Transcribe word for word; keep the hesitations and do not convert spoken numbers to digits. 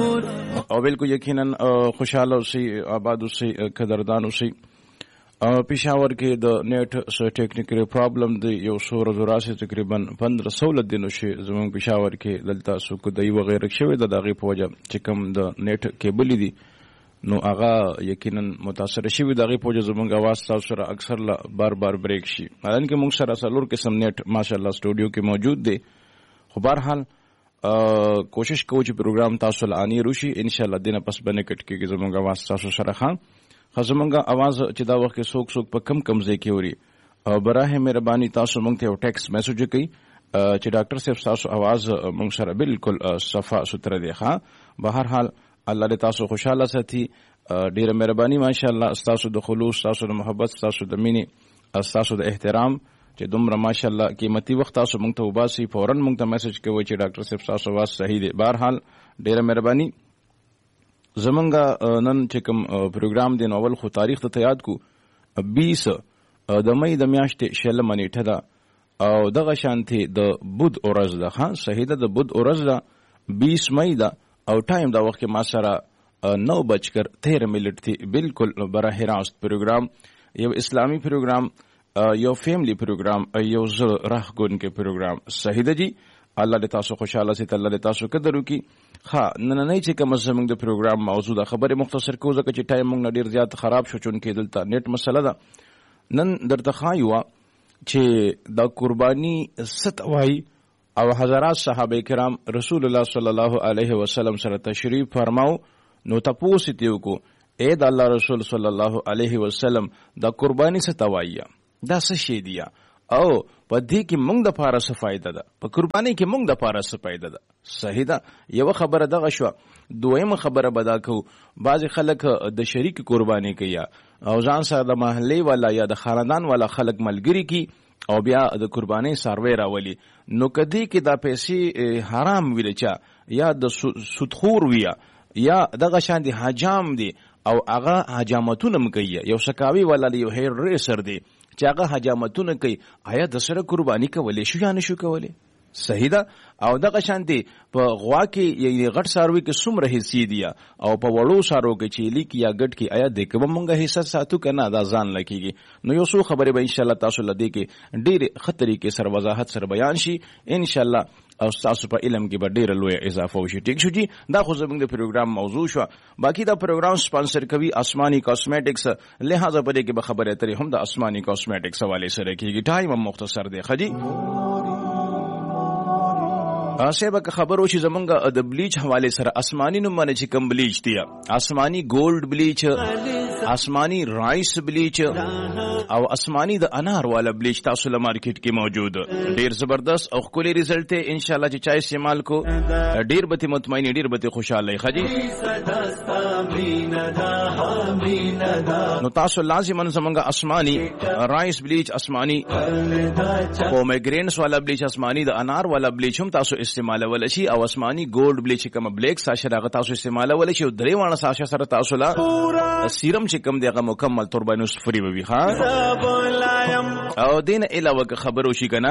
او بالکل یقینا خوشاله اوسئ آباد اوسئ قدردان اوسئ پېښور کې د نیټ څه ټیکنیکل پرابلم دی یو څو ورځو راسې تقریبا پندره سولت دینو شي زموږ پېښور کې دلته سکودایي وغیره شوې ده د هغې په وجه چې کوم د نیټ کیبلې دي نو هغه یقینا متاثره شوي د هغې په وجه زموږ اواز تاسو سره اکثر له بار بار بریک شي حالانکې موږ سره څلور قسم نیټ ماشاءالله سټوډیو کې موجود دی خو بهرحال کوشش کوو چې پروګرام تاسو له انیر وشي انشاءالله دې نه پس به نه کټ کېږي زموږ اواز تاسو سره ښه خو زموږ اواز چې دا وخت کې څوک څوک په کم کم ځای کې اوري او براه مهرباني تاسو موږ ته یو ټیکس میسج وکړئ چې ډاکټر صاحب تاسو اواز موږ سره بالکل صفا سوتره دی ښه بهرحال الله دې تاسو خوشاله ساتي ډیره مهرباني ماشاءالله تاسو د خلوص تاسو د محبت تاسو د مینې تاسو د احترام چې دومره ماشاءالله قیمتي وخت تاسو موږ ته وباسي فورا موږ ته میسج کوئ چې ډاکټر صاحب تاسو اواز صحیح دی بهرحال ډیره مهرباني زمونږ نن چې کوم پروګرام دی نو اول خو تاریخ ته یاد کو بیس د مې د میاشتې شلمه نیټه ده او دغه شانتي د بود ورځ ده ها صحیح ده د بود ورځ ده بیس مې ده او ټایم دا وخت ما سره نو بجکر تیرہ منٹ تھی بالکل براہ راست پروگرام یو اسلامی پروگرام یو فیملی پروگرام یو زړه راهګون کې پروگرام صحیح ده جی الله دې تاسو خوشاله سي الله دې تاسو قدر وکي ها نن نه چې کوم زموږ د پروگرام موضوع ده خبره مختصر کو ځکه چې ټایم موږ ډیر زیات خراب شو چون کې دلته نیټ مسله ده نن درته خایوا چې دا قرباني ستوي او حضرات صحابه کرام رسول الله صلی الله علیه وسلم سره تشریف فرماو نو تاسو ته کو اے د الله رسول صلی الله علیه وسلم دا قرباني ستوي دا څه شی دی او په دې کې موږ د پاره څه فائدہ ده په قرباني کې موږ د پاره څه فائدہ ده صحیح ده یو خبره دغه شو دویمه خبره بدا کو بعض خلک د شریک قرباني کوي او ځان سره د محلي والا یا د خاندان والا خلک ملګری کی او بیا د قرباني سروي راولي نو کدی کې دا پیسې حرام ویل چا یا د سودخور ویا یا دغه شان دي حجام دي او هغه حجامتونه مکیه یو شکاوي ولا یو هیر ریسر دي چې هغه حجامتونه کوي آیا د سره قرباني کولې شو یا نه شو کولې صحیح ده او دغه شان دي په غوا کې یعنی غټ ساروي کې څومره حصې دي او په وړو سارو کې چې لیک یا غټ کې آیا د کوم مونږه حصہ ساتو کنه دا ځان لکېږي نو یو څو خبرې به ان شاء الله تاسو لدی کې ډېر خطرې کې سر وضاحت سره بیان شي ان شاء الله او تاسو په علم کې به ډېر لوی اضافه وشي ټیک شو جی دا خو زموږ د پروګرام موضوع شو باقی دا پروګرام سپانسر کوي آسمانی کاسمیټکس لہذا په دې کې به خبرې اترې هم د آسمانی کاسمیټکس حواله سره کېږي ټایم مختصر دی خجی اسه به خبرو چې زمونږ د بلیچ حواله سره آسمانی نوم باندې چې کم بلیچ دی آسمانی ګولډ بلیچ آسمانی رائس بلیچ او آسمانی د انار والا بلیچ تاسو له مارکیټ کې موجود ډیر زبردست او خولي رزلټ ته ان شاء الله چې چا استعمال کو ډیر به مطمئن ډیر به خوشاله خجی نو تاسو لازم زمونږ آسمانی رائس بلیچ آسمانی پومیګرینس والا بلیچ آسمانی د انار والا بلیچ هم تاسو استعمال ول شي او آسمانی ګولډ بلیچ کوم بلیک ساشه هغه تاسو استعمال ول شي او درې وانه ساشه سره تاسو لا سیرم چې کوم دغه مکمل توربینوس فری وي ها او دین علاوه خبرو شي کنه